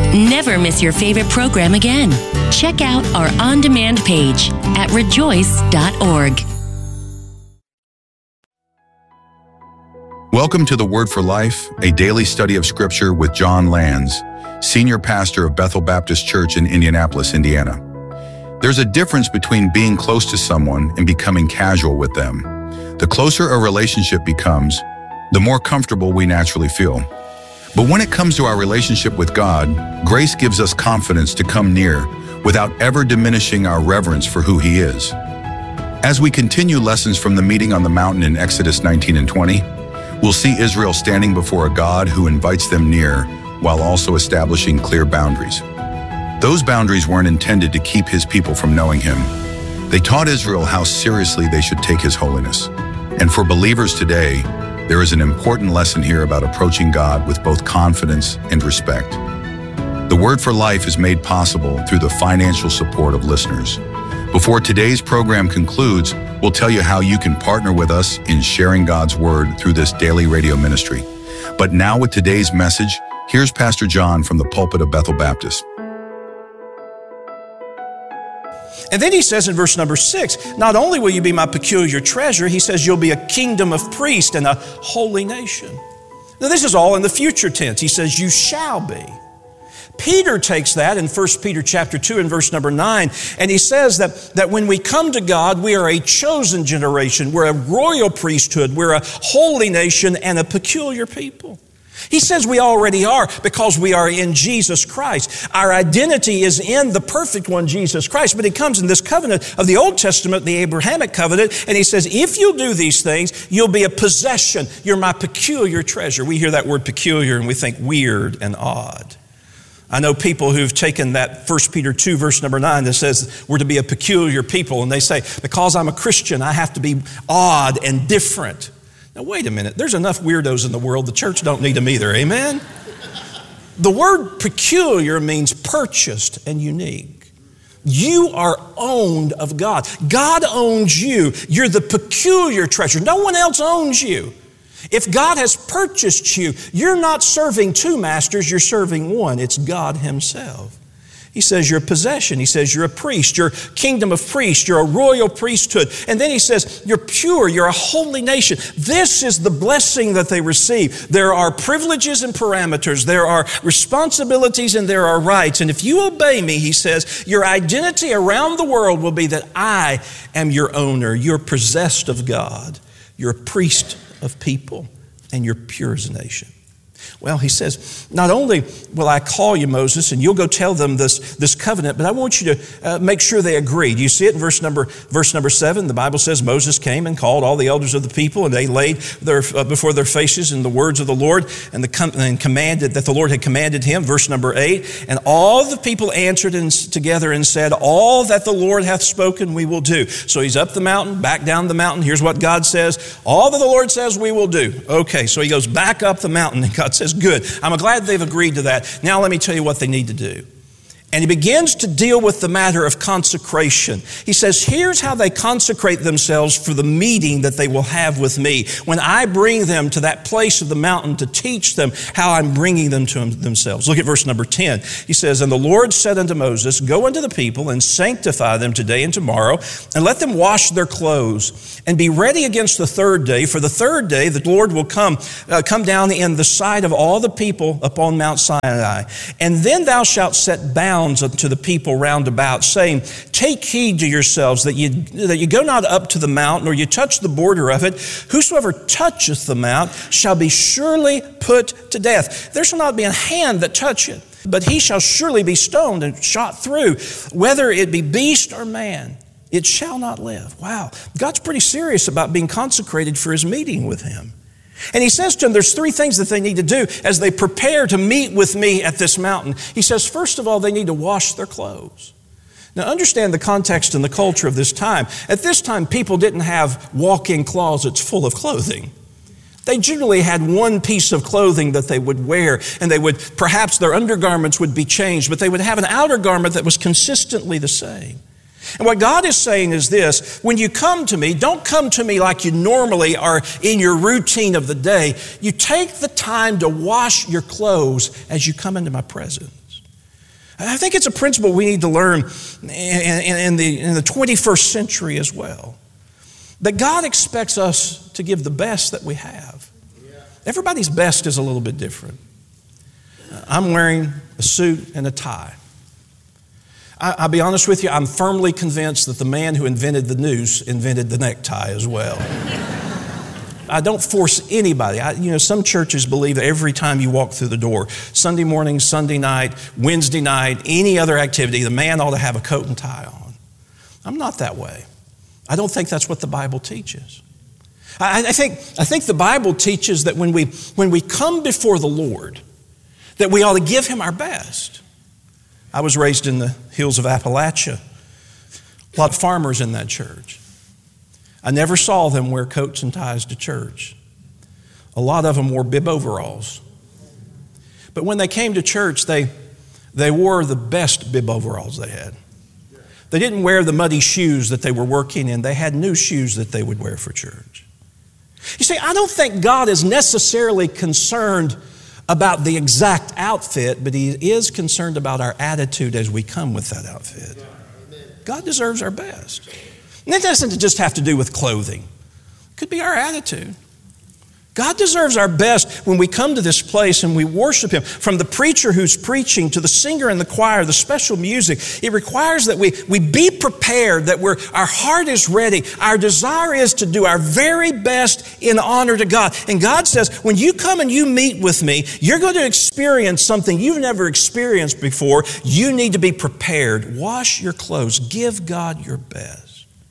Never miss your favorite program again. Check out our on-demand page at rejoice.org. Welcome to the Word for Life, a daily study of Scripture with John Lands, Senior Pastor of Bethel Baptist Church in Indianapolis, Indiana. There's a difference between being close to someone and becoming casual with them. The closer a relationship becomes, the more comfortable we naturally feel. But when it comes to our relationship with God, grace gives us confidence to come near without ever diminishing our reverence for who He is. As we continue lessons from the meeting on the mountain in Exodus 19 and 20, we'll see Israel standing before a God who invites them near while also establishing clear boundaries. Those boundaries weren't intended to keep His people from knowing Him. They taught Israel how seriously they should take His holiness. And for believers today, there is an important lesson here about approaching God with both confidence and respect. The Word for Life is made possible through the financial support of listeners. Before today's program concludes, we'll tell you how you can partner with us in sharing God's Word through this daily radio ministry. But now with today's message, here's Pastor John from the pulpit of Bethel Baptist. And then he says in verse number 6, not only will you be my peculiar treasure, he says you'll be a kingdom of priests and a holy nation. Now this is all in the future tense. He says you shall be. Peter takes that in 1 Peter chapter 2 and verse number 9, and he says that when we come to God, we are a chosen generation, we're a royal priesthood, we're a holy nation and a peculiar people. He says we already are because we are in Jesus Christ. Our identity is in the perfect one, Jesus Christ, but He comes in this covenant of the Old Testament, the Abrahamic covenant, and He says, if you'll do these things, you'll be a possession. You're my peculiar treasure. We hear that word peculiar and we think weird and odd. I know people who've taken that 1 Peter 2 verse number 9 that says we're to be a peculiar people, and they say, because I'm a Christian, I have to be odd and different. Now, wait a minute. There's enough weirdos in the world. The church don't need them either. Amen? The word peculiar means purchased and unique. You are owned of God. God owns you. You're the peculiar treasure. No one else owns you. If God has purchased you, you're not serving two masters. You're serving one. It's God Himself. He says you're a possession. He says you're a priest. You're a kingdom of priests. You're a royal priesthood. And then He says you're pure. You're a holy nation. This is the blessing that they receive. There are privileges and parameters. There are responsibilities and there are rights. And if you obey me, He says, your identity around the world will be that I am your owner. You're possessed of God. You're a priest of people, and you're pure as a nation. Well, He says, not only will I call you, Moses, and you'll go tell them this covenant, but I want you to make sure they agree. Do you see it in verse number 7? The Bible says Moses came and called all the elders of the people, and they laid before their faces in the words of the Lord, and commanded that the Lord had commanded him. Verse number 8, and all the people answered together and said, all that the Lord hath spoken we will do. So he's up the mountain, back down the mountain. Here's what God says. All that the Lord says we will do. Okay, so he goes back up the mountain, and God says, good. I'm glad they've agreed to that. Now let me tell you what they need to do. And He begins to deal with the matter of consecration. He says, here's how they consecrate themselves for the meeting that they will have with me. When I bring them to that place of the mountain to teach them how I'm bringing them to themselves. Look at verse number 10. He says, and the Lord said unto Moses, go unto the people and sanctify them today and tomorrow, and let them wash their clothes, and be ready against the third day. For the third day the Lord will come down in the sight of all the people upon Mount Sinai. And then thou shalt set bounds unto the people round about, saying, take heed to yourselves that you go not up to the mount, nor you touch the border of it. Whosoever toucheth the mount shall be surely put to death. There shall not be a hand that touch it, but he shall surely be stoned and shot through, whether it be beast or man. It shall not live. Wow. God's pretty serious about being consecrated for His meeting with Him. And He says to them, there's three things that they need to do as they prepare to meet with me at this mountain. He says, first of all, they need to wash their clothes. Now understand the context and the culture of this time. At this time, people didn't have walk-in closets full of clothing. They generally had one piece of clothing that they would wear, and perhaps their undergarments would be changed, but they would have an outer garment that was consistently the same. And what God is saying is this: when you come to me, don't come to me like you normally are in your routine of the day. You take the time to wash your clothes as you come into my presence. I think it's a principle we need to learn in the 21st century as well. That God expects us to give the best that we have. Everybody's best is a little bit different. I'm wearing a suit and a tie. I'll be honest with you, I'm firmly convinced that the man who invented the noose invented the necktie as well. I don't force anybody. Some churches believe that every time you walk through the door, Sunday morning, Sunday night, Wednesday night, any other activity, the man ought to have a coat and tie on. I'm not that way. I don't think that's what the Bible teaches. I think the Bible teaches that when we come before the Lord, that we ought to give Him our best. I was raised in the hills of Appalachia. A lot of farmers in that church. I never saw them wear coats and ties to church. A lot of them wore bib overalls. But when they came to church, they wore the best bib overalls they had. They didn't wear the muddy shoes that they were working in. They had new shoes that they would wear for church. You see, I don't think God is necessarily concerned about the exact outfit, but He is concerned about our attitude as we come with that outfit. God deserves our best. And that doesn't just have to do with clothing. It could be our attitude. God deserves our best when we come to this place and we worship Him. From the preacher who's preaching to the singer in the choir, the special music, it requires that we be prepared, that our heart is ready. Our desire is to do our very best in honor to God. And God says, when you come and you meet with me, you're going to experience something you've never experienced before. You need to be prepared. Wash your clothes. Give God your best.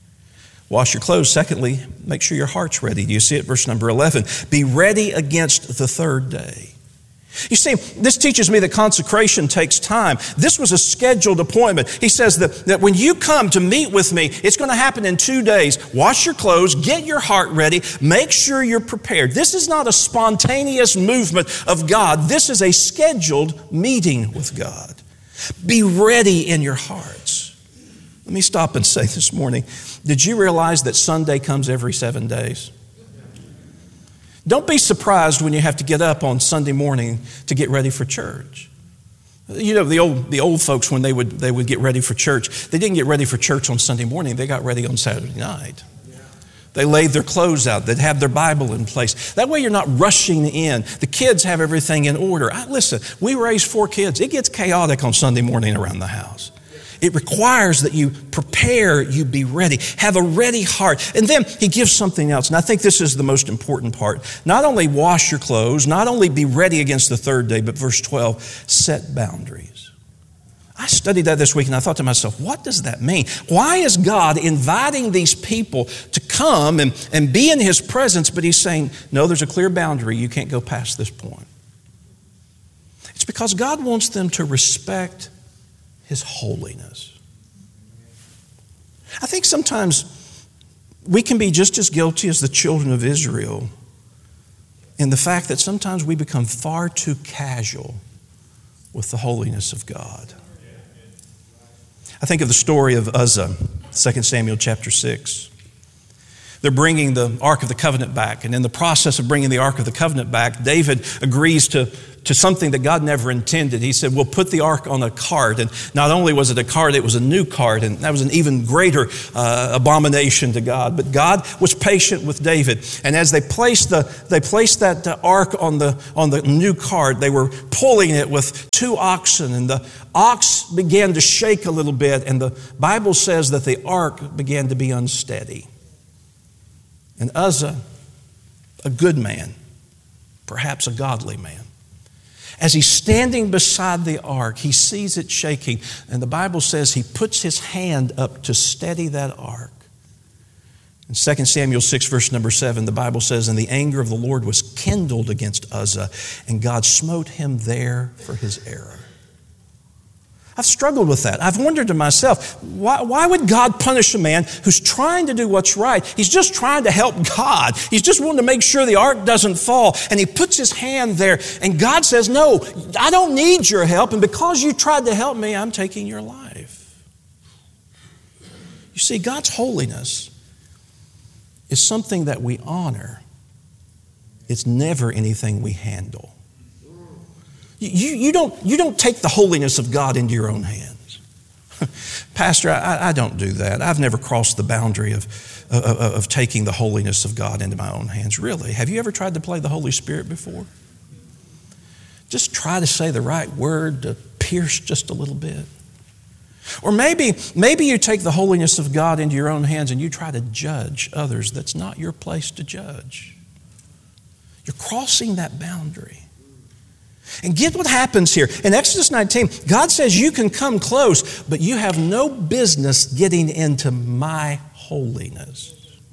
Wash your clothes. Secondly, make sure your heart's ready. Do you see it? Verse number 11. Be ready against the third day. You see, this teaches me that consecration takes time. This was a scheduled appointment. He says that when you come to meet with me, it's going to happen in 2 days. Wash your clothes, get your heart ready, make sure you're prepared. This is not a spontaneous movement of God. This is a scheduled meeting with God. Be ready in your hearts. Let me stop and say this morning, did you realize that Sunday comes every 7 days? Don't be surprised when you have to get up on Sunday morning to get ready for church. You know, the old folks, when they would get ready for church, they didn't get ready for church on Sunday morning, they got ready on Saturday night. They laid their clothes out. They'd have their Bible in place. That way you're not rushing in. The kids have everything in order. Listen, we raised 4 kids. It gets chaotic on Sunday morning around the house. It requires that you prepare, you be ready, have a ready heart. And then He gives something else. And I think this is the most important part. Not only wash your clothes, not only be ready against the third day, but verse 12, set boundaries. I studied that this week and I thought to myself, what does that mean? Why is God inviting these people to come and be in His presence, but He's saying, no, there's a clear boundary. You can't go past this point. It's because God wants them to respect His holiness. I think sometimes we can be just as guilty as the children of Israel in the fact that sometimes we become far too casual with the holiness of God. I think of the story of Uzzah, 2 Samuel chapter 6. They're bringing the Ark of the Covenant back, and in the process of bringing the Ark of the Covenant back, David agrees to something that God never intended. He said, we'll put the ark on a cart. And not only was it a cart, it was a new cart. And that was an even greater abomination to God. But God was patient with David. And as they placed that ark on the new cart, they were pulling it with 2 oxen. And the ox began to shake a little bit. And the Bible says that the ark began to be unsteady. And Uzzah, a good man, perhaps a godly man, as he's standing beside the ark, he sees it shaking. And the Bible says he puts his hand up to steady that ark. In 2 Samuel 6, verse number 7, the Bible says, and the anger of the Lord was kindled against Uzzah, and God smote him there for his error. I've struggled with that. I've wondered to myself, why would God punish a man who's trying to do what's right? He's just trying to help God. He's just wanting to make sure the ark doesn't fall. And he puts his hand there, and God says, no, I don't need your help. And because you tried to help me, I'm taking your life. You see, God's holiness is something that we honor. It's never anything we handle. You don't take the holiness of God into your own hands. Pastor, I don't do that. I've never crossed the boundary of taking the holiness of God into my own hands. Really? Have you ever tried to play the Holy Spirit before? Just try to say the right word to pierce just a little bit. Or maybe you take the holiness of God into your own hands and you try to judge others. That's not your place to judge. You're crossing that boundary. And get what happens here. In Exodus 19, God says you can come close, but you have no business getting into my holiness.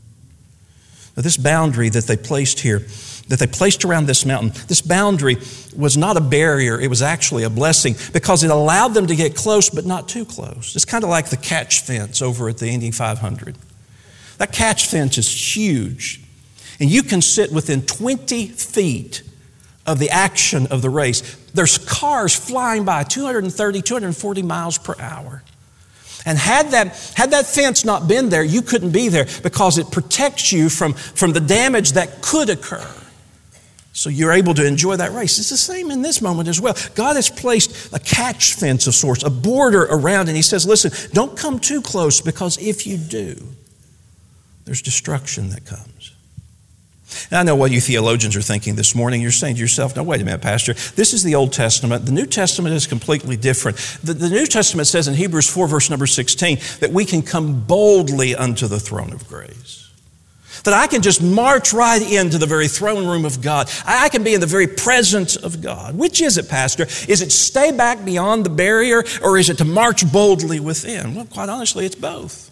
Now, this boundary that they placed here, that they placed around this mountain, this boundary was not a barrier, it was actually a blessing because it allowed them to get close but not too close. It's kind of like the catch fence over at the Indy 500. That catch fence is huge, and you can sit within 20 feet of the action of the race. There's cars flying by 230, 240 miles per hour. And had that fence not been there, you couldn't be there because it protects you from the damage that could occur. So you're able to enjoy that race. It's the same in this moment as well. God has placed a catch fence of sorts, a border around, and He says, listen, don't come too close because if you do, there's destruction that comes. And I know what you theologians are thinking this morning. You're saying to yourself, no, wait a minute, Pastor. This is the Old Testament. The New Testament is completely different. The New Testament says in Hebrews 4, verse number 16, that we can come boldly unto the throne of grace. That I can just march right into the very throne room of God. I can be in the very presence of God. Which is it, Pastor? Is it stay back beyond the barrier, or is it to march boldly within? Well, quite honestly, it's both.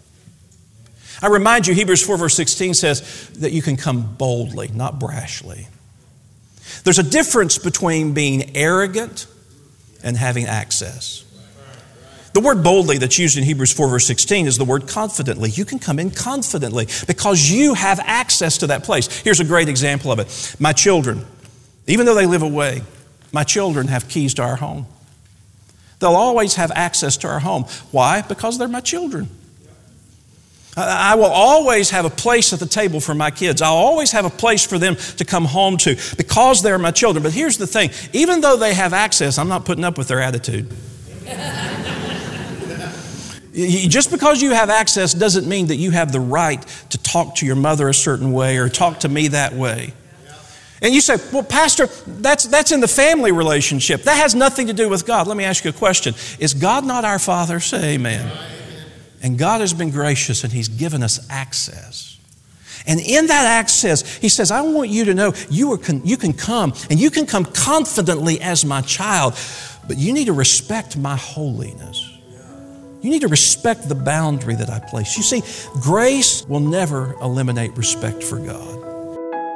I remind you, Hebrews 4 verse 16 says that you can come boldly, not brashly. There's a difference between being arrogant and having access. The word boldly that's used in Hebrews 4 verse 16 is the word confidently. You can come in confidently because you have access to that place. Here's a great example of it. My children, even though they live away, my children have keys to our home. They'll always have access to our home. Why? Because they're my children. I will always have a place at the table for my kids. I'll always have a place for them to come home to because they're my children. But here's the thing. Even though they have access, I'm not putting up with their attitude. Just because you have access doesn't mean that you have the right to talk to your mother a certain way or talk to me that way. And you say, well, Pastor, that's in the family relationship. That has nothing to do with God. Let me ask you a question. Is God not our Father? Say amen. And God has been gracious and He's given us access. And in that access, He says, I want you to know you can come and you can come confidently as my child, but you need to respect my holiness. You need to respect the boundary that I place. You see, grace will never eliminate respect for God.